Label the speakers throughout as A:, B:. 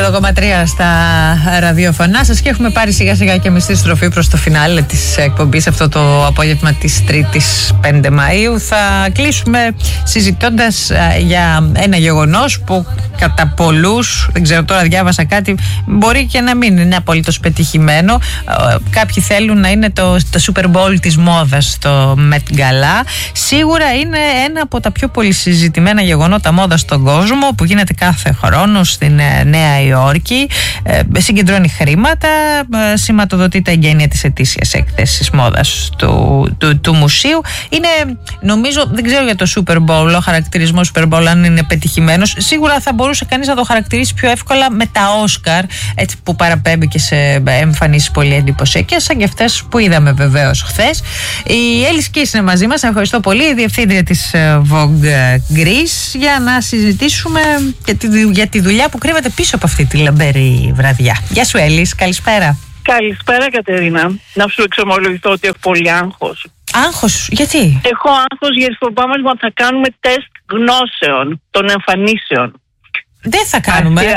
A: 92,3 στα ραδιοφωνά σας και έχουμε πάρει σιγά σιγά και μισή στροφή προς το φινάλε της εκπομπής αυτό το απόγευμα της 3ης 5 Μαΐου. Θα κλείσουμε συζητώντας για ένα γεγονός που κατά πολλούς, δεν ξέρω, τώρα διάβασα κάτι, μπορεί και να μην είναι απολύτως πετυχημένο. Κάποιοι θέλουν να είναι το Super Bowl της μόδας, το Met Gala. Σίγουρα είναι ένα από τα πιο πολύ συζητημένα γεγονότα μόδας στον κόσμο, που γίνεται κάθε χρόνο στην Νέα Υόρκη. Συγκεντρώνει χρήματα, σηματοδοτεί τα εγγένεια της ετήσιας έκθεσης μόδας του μουσείου. Είναι, νομίζω, δεν ξέρω για το Super Bowl, ο χαρακτηρισμός Super Bowl αν είναι πετυχημένος. Σίγουρα θα μπορούσε κανείς να το χαρακτηρίσει πιο εύκολα με τα Όσκαρ, έτσι, που παραπέμπει και σε εμφανίσεις πολύ εντυπωσιακές, σαν και αυτές που είδαμε βεβαίως χθες. Η Έλλη Σκής είναι μαζί μας, ευχαριστώ πολύ, η διευθύντρια της Vogue Greece, για να συζητήσουμε για τη δουλειά που κρύβεται πίσω από αυτή τη λαμπερή βραδιά. Γεια σου Έλλη, καλησπέρα.
B: Καλησπέρα Κατερίνα. Να σου εξομολογηθώ ότι έχω πολύ άγχος.
A: Άγχος, γιατί?
B: Έχω άγχος γιατί φοβάμαι ότι θα κάνουμε τεστ γνώσεων των εμφανίσεων.
A: Δεν θα κάνουμε.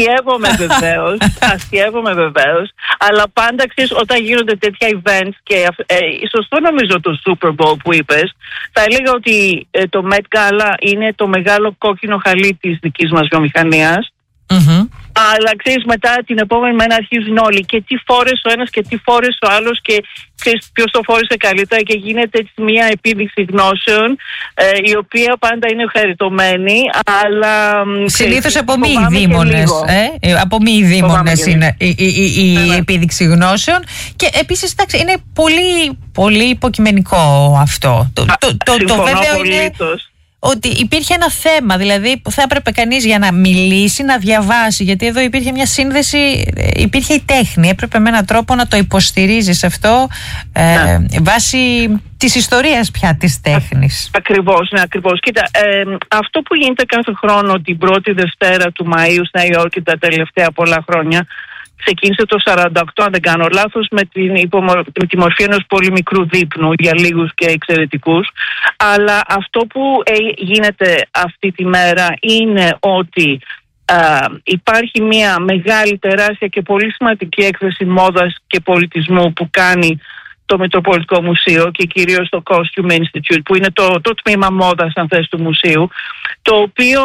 B: Αστειεύομαι βεβαίως. Αλλά πάντα ξέρεις, όταν γίνονται τέτοια events, και σωστό νομίζω το Super Bowl που είπες, θα έλεγα ότι το Met Gala είναι το μεγάλο κόκκινο χαλί της δικής μας βιομηχανίας. Αλλά ξέρεις, μετά την επόμενη μέρα αρχίζουν όλοι και τι φόρεσε ο ένας και τι φόρεσε ο άλλος και ξέρεις ποιος το φόρεσε καλύτερα, και γίνεται έτσι μια επίδειξη γνώσεων, η οποία πάντα είναι χαριτωμένη, αλλά
A: συνήθως από μη δήμονες. Από μη δήμονες είναι η επίδειξη γνώσεων. Και επίσης, εντάξει, είναι πολύ, πολύ υποκειμενικό αυτό. Το βέβαιο είναι ότι υπήρχε ένα θέμα, δηλαδή που θα έπρεπε κανείς για να μιλήσει να διαβάσει, γιατί εδώ υπήρχε μια σύνδεση, υπήρχε η τέχνη, έπρεπε με έναν τρόπο να το υποστηρίζεις αυτό βάσει της ιστορίας πια της τέχνης.
B: Ακριβώς, ναι, ακριβώς. Κοίτα, αυτό που γίνεται κάθε χρόνο την πρώτη Δευτέρα του Μαΐου στη Νέα Υόρκη τα τελευταία πολλά χρόνια, ξεκίνησε το 48, αν δεν κάνω λάθος, με τη μορφή ενός πολύ μικρού δείπνου για λίγους και εξαιρετικούς. Αλλά αυτό που γίνεται αυτή τη μέρα είναι ότι υπάρχει μια μεγάλη, τεράστια και πολύ σημαντική έκθεση μόδας και πολιτισμού που κάνει το Μετροπολιτικό Μουσείο και κυρίως το Costume Institute, που είναι το τμήμα μόδας αν θες του μουσείου, το οποίο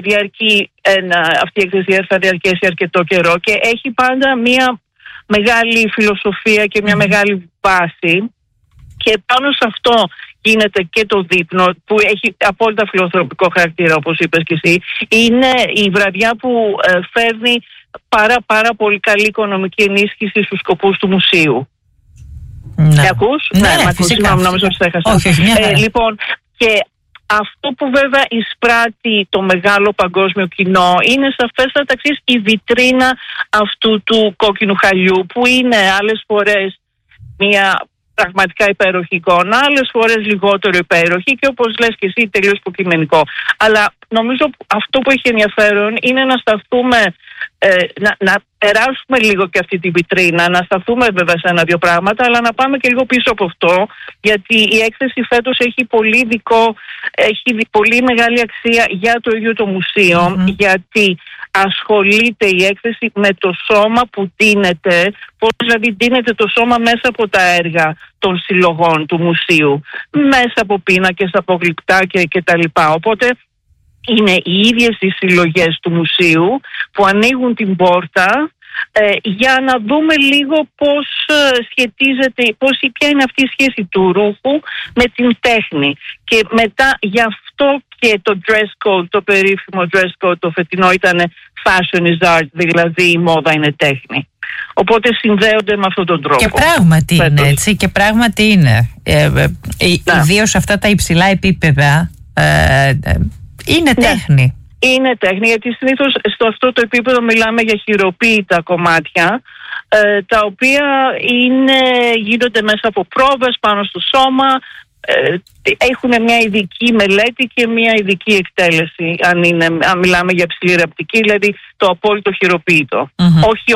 B: αυτή η έκθεση θα διαρκέσει αρκετό καιρό και έχει πάντα μια μεγάλη φιλοσοφία και μια μεγάλη βάση, και πάνω σε αυτό γίνεται και το δείπνο που έχει απόλυτα φιλοθροπικό χαρακτήρα, όπως είπες και εσύ. Είναι η βραδιά που φέρνει πάρα πολύ καλή οικονομική ενίσχυση στους σκοπούς του μουσείου.
A: Ναι.
B: Ακούς?
A: Ναι, φυσικά.
B: Νόμιζα ότι έχασα. Λοιπόν, και αυτό που βέβαια εισπράττει το μεγάλο παγκόσμιο κοινό είναι σαφέστατα η βιτρίνα αυτού του κόκκινου χαλιού, που είναι άλλες φορές μια πραγματικά υπέροχη εικόνα, άλλες φορές λιγότερο υπέροχη και, όπως λες και εσύ, τελείως υποκειμενικό. Αλλά νομίζω αυτό που έχει ενδιαφέρον είναι να σταθούμε, να περάσουμε λίγο και αυτή τη βιτρίνα, να σταθούμε βέβαια σε ένα-δύο πράγματα, αλλά να πάμε και λίγο πίσω από αυτό, γιατί η έκθεση φέτος έχει πολύ μεγάλη αξία για το ίδιο το μουσείο, γιατί ασχολείται η έκθεση με το σώμα που δίνεται, πώς δηλαδή δίνεται το σώμα μέσα από τα έργα των συλλογών του μουσείου, μέσα από πίνακες, από γλυπτά και τα λοιπά. Οπότε είναι οι ίδιες οι συλλογές του μουσείου που ανοίγουν την πόρτα για να δούμε λίγο πώς σχετίζεται, ποια είναι αυτή η σχέση του ρούχου με την τέχνη. Και μετά γι' αυτό και το dress code, το περίφημο dress code το φετινό ήταν fashion is art, δηλαδή η μόδα είναι τέχνη. Οπότε συνδέονται με αυτόν τον τρόπο.
A: Και πράγματι είναι έτσι, και πράγματι είναι. Ιδίως αυτά τα υψηλά επίπεδα είναι τέχνη.
B: Είναι τέχνη, γιατί συνήθως στο αυτό το επίπεδο μιλάμε για χειροποίητα κομμάτια, τα οποία γίνονται μέσα από πρόβες πάνω στο σώμα, έχουν μια ειδική μελέτη και μια ειδική εκτέλεση, αν μιλάμε για ψηλή ραπτική, δηλαδή το απόλυτο χειροποίητο.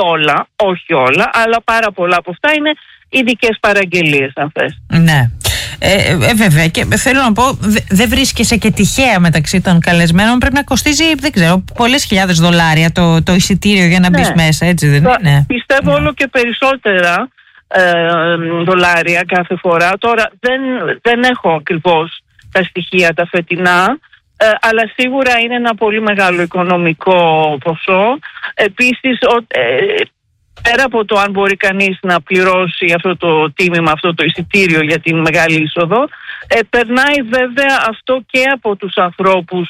B: Όχι όλα, αλλά πάρα πολλά από αυτά είναι ειδικές παραγγελίες, αν θες.
A: Ναι. Βέβαια, και θέλω να πω, δεν βρίσκεσαι και τυχαία μεταξύ των καλεσμένων. Πρέπει να κοστίζει, δεν ξέρω, πολλές χιλιάδες δολάρια το εισιτήριο για να μπεις μέσα, έτσι δεν είναι?
B: Πιστεύω όλο και περισσότερα δολάρια κάθε φορά. Τώρα δεν έχω ακριβώς τα στοιχεία τα φετινά, αλλά σίγουρα είναι ένα πολύ μεγάλο οικονομικό ποσό. Επίσης, πέρα από το αν μπορεί κανείς να πληρώσει αυτό το τίμημα, αυτό το εισιτήριο για την μεγάλη είσοδο, περνάει βέβαια αυτό και από τους ανθρώπους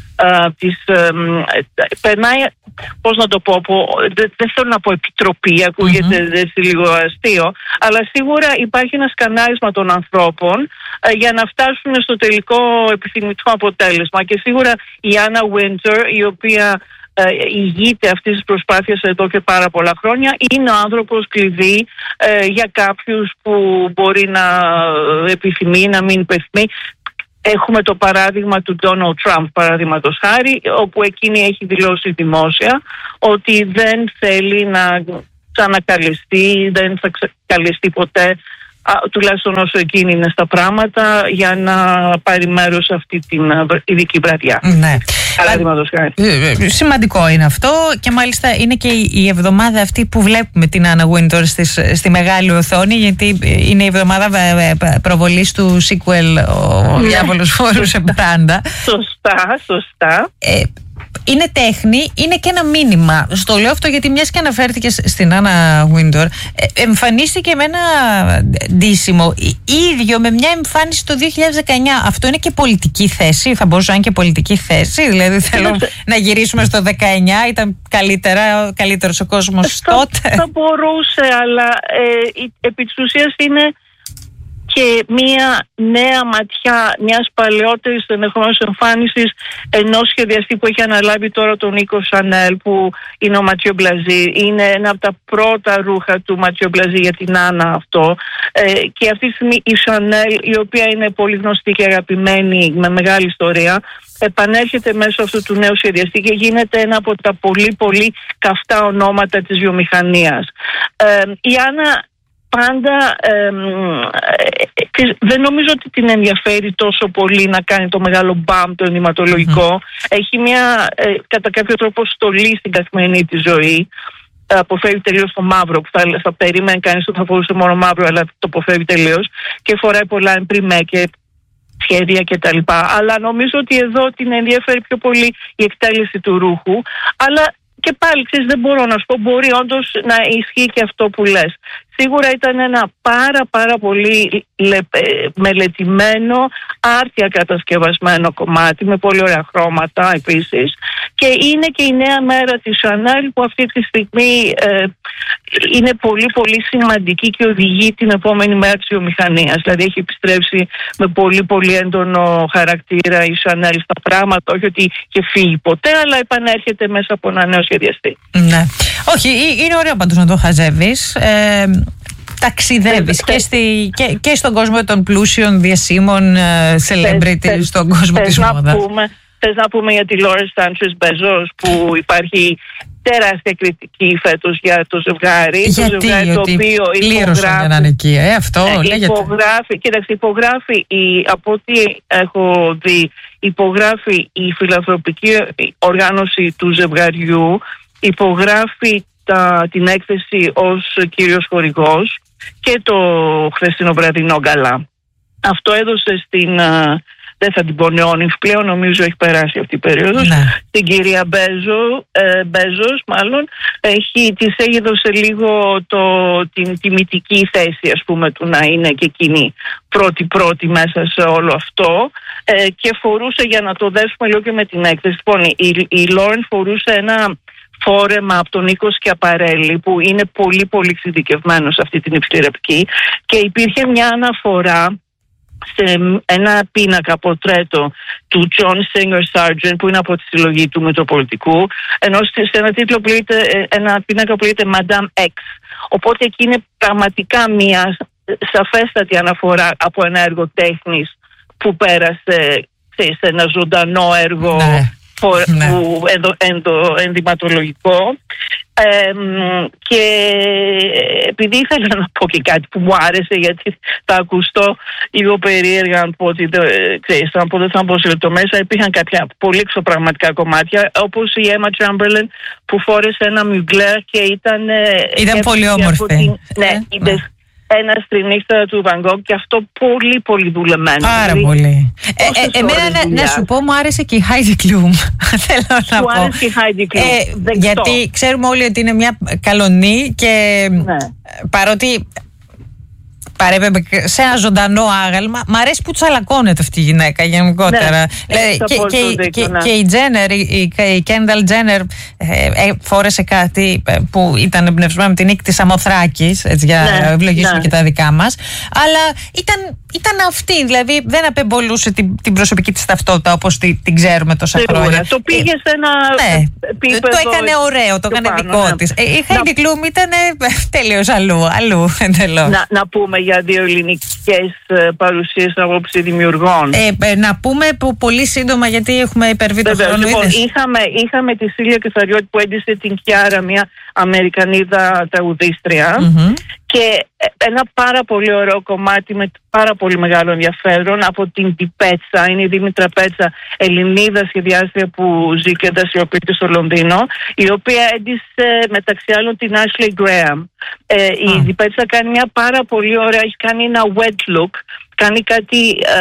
B: περνάει, πώς να το πω, δεν θέλω να πω επιτροπή, ακούγεται έτσι λίγο αστείο, αλλά σίγουρα υπάρχει ένα σκανάρισμα των ανθρώπων για να φτάσουν στο τελικό επιθυμητό αποτέλεσμα. Και σίγουρα η Anna Wintour, η οποία ηγείται αυτής της προσπάθειας εδώ και πάρα πολλά χρόνια, είναι ο άνθρωπος κλειδί για κάποιους που μπορεί να επιθυμεί, να μην επιθυμεί. Έχουμε το παράδειγμα του Donald Trump, παραδείγματος χάρη, όπου εκείνη έχει δηλώσει δημόσια ότι δεν θέλει να ξανακαλεστεί, δεν θα καλεστεί ποτέ, τουλάχιστον όσο εκείνη είναι στα πράγματα, για να πάρει μέρος σε αυτή την ειδική βραδιά.
A: Ναι.
B: Παραδείγματος χάρη.
A: Σημαντικό είναι αυτό, και μάλιστα είναι και η εβδομάδα αυτή που βλέπουμε την Anna Wintour στη μεγάλη οθόνη, γιατί είναι η εβδομάδα προβολής του sequel «Ο Διάβολος φορούσε μπράντα».
B: Σωστά.
A: Είναι τέχνη, είναι και ένα μήνυμα. Στο λέω αυτό γιατί μιας και αναφέρθηκες στην Anna Wintour, εμφανίστηκε με ένα ντύσιμο ίδιο με μια εμφάνιση το 2019. Αυτό είναι και πολιτική θέση, θα μπορούσε να είναι και πολιτική θέση? Δηλαδή θέλω να γυρίσουμε στο 19, ήταν καλύτερος ο κόσμος τότε?
B: Θα μπορούσε, αλλά επί της ουσίας είναι και μία νέα ματιά μιας παλαιότερης ενδεχομένως εμφάνισης ενός σχεδιαστή που έχει αναλάβει τώρα τον Νίκο Σανέλ, που είναι ο Ματιό Μπλαζή. Είναι ένα από τα πρώτα ρούχα του Ματιό Μπλαζή για την Άννα αυτό. Και αυτή τη στιγμή η Σανέλ, η οποία είναι πολύ γνωστή και αγαπημένη με μεγάλη ιστορία, επανέρχεται μέσω αυτού του νέου σχεδιαστή και γίνεται ένα από τα πολύ πολύ καυτά ονόματα της βιομηχανίας. Η Άννα πάντα δεν νομίζω ότι την ενδιαφέρει τόσο πολύ να κάνει το μεγάλο μπαμ το ενδυματολογικό. Έχει μια κατά κάποιο τρόπο στολή στην καθημερινή της ζωή. Αποφεύγει τελείως το μαύρο, που θα περίμενε κανείς ότι θα φορούσε μόνο μαύρο, αλλά το αποφεύγει τελείως, και φοράει πολλά εμπριμέ και σχέδια κτλ. Αλλά νομίζω ότι εδώ την ενδιαφέρει πιο πολύ η εκτέλεση του ρούχου. Αλλά και πάλι, ξέρεις, δεν μπορώ να σου πω, μπορεί όντως να ισχύει και αυτό που λες. Σίγουρα ήταν ένα πάρα πολύ μελετημένο, άρτια κατασκευασμένο κομμάτι, με πολύ ωραία χρώματα επίσης. Και είναι και η νέα μέρα της Chanel, που αυτή τη στιγμή είναι πολύ πολύ σημαντική και οδηγεί την επόμενη μέρα της βιομηχανίας. Δηλαδή έχει επιστρέψει με πολύ έντονο χαρακτήρα η Chanel στα πράγματα, όχι ότι είχε φύγει ποτέ, αλλά επανέρχεται μέσα από ένα νέο σχεδιαστή.
A: Ναι. Όχι, είναι ωραίο πάντως να το χαζεύεις. Ταξιδεύεις και στον κόσμο των πλούσιων διασύμων celebrity, στον κόσμο της μόδας.
B: Θες να πούμε για τη Λόρεν Σάντσες Μπεζός, που υπάρχει τεράστια κριτική φέτος για το ζευγάρι?
A: Γιατί, το ζευγάρι το οποίο πλήρωσαν να είναι εκεί, αυτό λέγεται.
B: Υπογράφει, από ό,τι έχω δει, υπογράφει η φιλανθρωπική οργάνωση του ζευγαριού, υπογράφει την έκθεση ως κύριος χορηγός και το χθεσινό βραδινό γκαλά. Αυτό έδωσε δεν θα την πω νεόνυμφ πλέον, νομίζω έχει περάσει αυτή η περίοδος, την κυρία Μπέζος μάλλον, της έδωσε λίγο την τιμητική θέση, ας πούμε, του να είναι και εκείνη πρώτη μέσα σε όλο αυτό, και φορούσε, για να το δέσουμε λίγο και με την έκθεση, λοιπόν, η Λόρεν φορούσε ένα φόρεμα από τον Νίκο Σκιαπαρέλη, που είναι πολύ πολύ εξειδικευμένο σε αυτή την υψηλή ρεπική, και υπήρχε μια αναφορά σε ένα πίνακα πορτρέτο του John Singer Sargent, που είναι από τη συλλογή του Μητροπολιτικού, ενώ σε ένα πίνακα που λέγεται Madame X. Οπότε εκεί είναι πραγματικά μια σαφέστατη αναφορά από ένα έργο τέχνης που πέρασε σε ένα ζωντανό έργο ενδυματολογικό. Και επειδή ήθελα να πω και κάτι που μου άρεσε, γιατί θα ακουστώ λίγο περίεργα αν πω ότι δεν θα μπω σε λεπτομέρειες, υπήρχαν κάποια πολύ εξωπραγματικά κομμάτια, όπως η Emma Chamberlain που φόρεσε ένα μιουγκλέρ και ήταν
A: πολύ όμορφη.
B: Ένα στρινίχτερα του Van Gogh, και αυτό πολύ πολύ δουλεμένο.
A: Πάρα πολύ. Εμένα να σου πω, μου άρεσε και η Heidi Klum. Θέλω να πω.
B: Μου άρεσε η Heidi Klum.
A: Γιατί ξέρουμε όλοι ότι είναι μια καλονή και παρότι παρέπεμπε σε ένα ζωντανό άγαλμα, μ' αρέσει που τσαλακώνεται αυτή η γυναίκα γενικότερα. Και η Τζένερ, η Κένταλ Τζένερ φόρεσε κάτι που ήταν εμπνευσμένο με την νίκη της Σαμοθράκης, έτσι, για να ευλογήσουμε και τα δικά μας, αλλά ήταν αυτή, δηλαδή δεν απεμπολούσε την προσωπική της ταυτότητα όπως την ξέρουμε τόσα χρόνια.
B: Το πήγε σε ένα επίπεδο.
A: Το έκανε ωραίο, το έκανε δικό της. Η Heidi Klum ήταν τελείως αλλού εντελώς.
B: Να πούμε για 2 ελληνικές παρουσίες απόψε δημιουργών.
A: Να πούμε πολύ σύντομα, γιατί έχουμε υπερβεί το χρόνο.
B: Λοιπόν, είχαμε τη Σίλια Κεφαριώτη που έντυσε την Κιάρα, μια Αμερικανίδα τραγουδίστρια, και ένα πάρα πολύ ωραίο κομμάτι με πάρα πολύ μεγάλο ενδιαφέρον από την Πέτσα. Είναι η Δήμητρα Πέτσα, Ελληνίδα σχεδιάστρια που ζει και δραστηριοποιείται στο Λονδίνο, η οποία έντυσε μεταξύ άλλων την Ashley Graham. Η Πέτσα κάνει μια πάρα πολύ ωραία, έχει κάνει ένα wet look, κάνει κάτι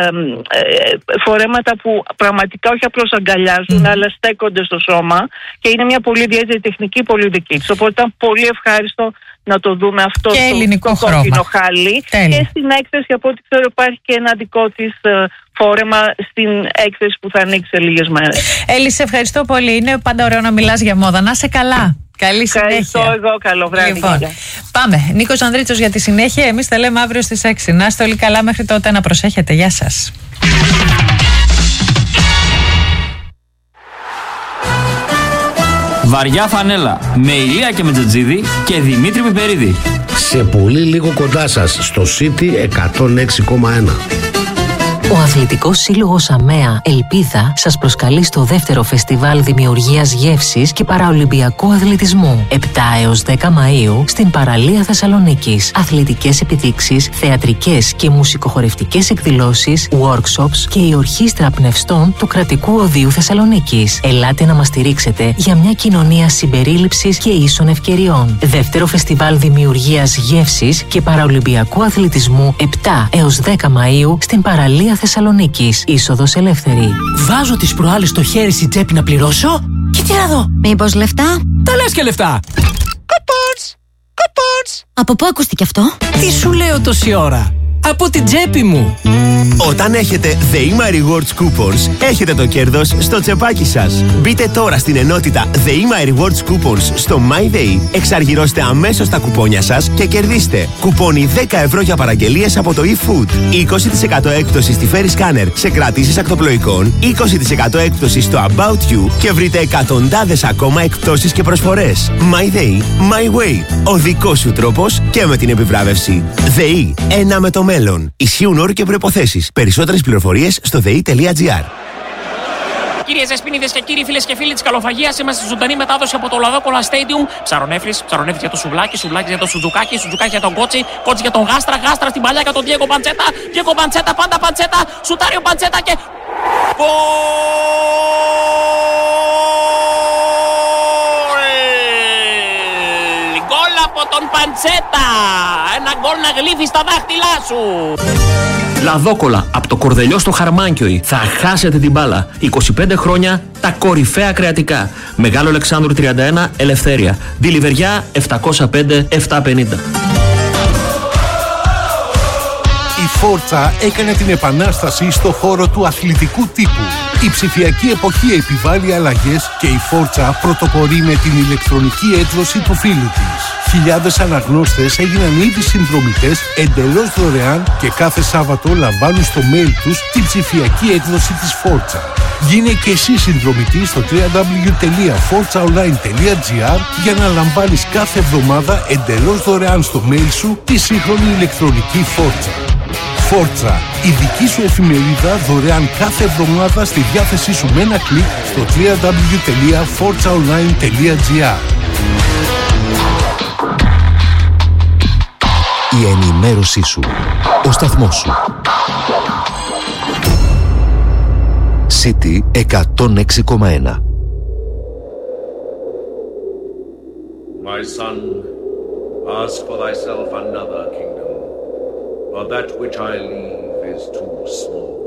B: φορέματα που πραγματικά όχι απλώς αγκαλιάζουν, αλλά στέκονται στο σώμα, και είναι μια πολύ ιδιαίτερη τεχνική, πολύ δική της. Οπότε ήταν πολύ ευχάριστο να το δούμε αυτό
A: το
B: κόκκινο χάλι. Και στην έκθεση, από ό,τι ξέρω, υπάρχει και ένα δικό της φόρεμα στην έκθεση που θα ανοίξει σε λίγες μέρες.
A: Έλλη, σε ευχαριστώ πολύ. Είναι πάντα ωραίο να μιλάς για μόδα. Να είσαι καλά. Καλή συνέχεια.
B: Ευχαριστώ εγώ. Καλό βράδυ.
A: Λοιπόν, πάμε. Νίκος Ανδρίτσος για τη συνέχεια. Εμείς τα λέμε αύριο στις 6. Να είστε όλοι καλά μέχρι τότε. Να προσέχετε. Γεια σας.
C: Βαριά φανέλα με Ηλία και Μετζατζίδη και Δημήτρη Πιπερίδη.
D: Σε πολύ λίγο κοντά σας στο City 106,1.
E: Ο Αθλητικός Σύλλογος ΑΜΕΑ Ελπίδα σας προσκαλεί στο δεύτερο φεστιβάλ δημιουργίας γεύσης και παραολυμπιακού αθλητισμού 7 έως 10 Μαΐου στην παραλία Θεσσαλονίκης. Αθλητικές επιδείξεις, θεατρικές και μουσικοχορευτικές εκδηλώσεις, workshops και η ορχήστρα πνευστών του Κρατικού Οδείου Θεσσαλονίκης. Ελάτε να μας στηρίξετε για μια κοινωνία συμπερίληψης και ίσων ευκαιριών. Δεύτερο φεστιβάλ δημιουργίας γεύσης και παραολυμπιακού αθλητισμού 7 έως 10 Μαΐου στην παραλία Θεσσαλονίκης. Είσοδος ελεύθερη.
F: Βάζω τις προάλλες το χέρι στην τσέπη να πληρώσω και τι να δω.
G: Μήπως λεφτά?
F: Τα λες και λεφτά. Κουπόνς!
G: Από πού ακούστηκε αυτό?
F: Τι σου λέω τόση ώρα? Από την τσέπη μου.
H: Όταν έχετε ΔΕΗΜΑ Rewards Coupons, έχετε το κέρδος στο τσεπάκι σας. Μπείτε τώρα στην ενότητα ΔΕΗΜΑ Rewards Coupons στο MyDay, εξαργυρώστε αμέσως τα κουπόνια σας και κερδίστε κουπόνι 10 ευρώ για παραγγελίες από το eFood, 20% έκπτωση στη Ferry Scanner σε κρατήσεις ακτοπλοϊκών, 20% έκπτωση στο About You και βρείτε εκατοντάδες ακόμα εκπτώσεις και προσφορές. MyDay, My Way. Ο δικός σου τρόπος και με την επιβράβευση. ΔΕΗ, ένα με το μέλλον. Ισχύουν όροι και προϋποθέσεις. Περισσότερες πληροφορίες στο dei.gr.
I: Κυρίες Εσπίνιδες και κύριοι, φίλες και φίλοι της καλοφαγίας, είμαστε στη ζωντανή μετάδοση από το Λαδόκολα Stadium. Ψαρονέφρις για το σουβλάκι, σουβλάκι για το σουτζουκάκι, σουτζουκάκι για τον κότσι, κότσι για τον γάστρα, γάστρα στην παλιά για τον Διέγκο Παντσέτα, Διέγκο Παντσέτα, πάντα Παντσέτα, σουτάριο Παντσέτα και... Γκολ από τον Παντσέτα! Ένα γκολ να γλύφει στα δάχτυλά σου!
C: Λαδόκολα, από το Κορδελιό στο Χαρμάνκιοι. Θα χάσετε την μπάλα. 25 χρόνια τα κορυφαία κρεατικά. Μεγάλο Αλεξάνδρου 31, Ελευθέρια. Ντιλιβεριά 705-750.
J: Η Φόρτσα έκανε την επανάσταση στο χώρο του αθλητικού τύπου. Η ψηφιακή εποχή επιβάλλει αλλαγές και η Φόρτσα πρωτοπορεί με την ηλεκτρονική έκδοση του φίλου της. Χιλιάδες αναγνώστες έγιναν ήδη συνδρομητές εντελώς δωρεάν και κάθε Σάββατο λαμβάνουν στο mail τους την ψηφιακή έκδοση της Φόρτσα. Γίνε και εσύ συνδρομητής στο www.forzaonline.gr για να λαμβάνεις κάθε εβδομάδα εντελώς δωρεάν στο mail σου τη σύγχρονη ηλεκτρονική Φόρτσα. Φόρτσα, η δική σου εφημερίδα δωρεάν κάθε εβδομάδα στη διάθεσή σου με ένα κλικ στο www.forzaonline.gr.
K: Η ενημέρωσή σου, ο σταθμός σου. City 106,1.
L: My son, ask for thyself another kingdom, for that which I leave is too small.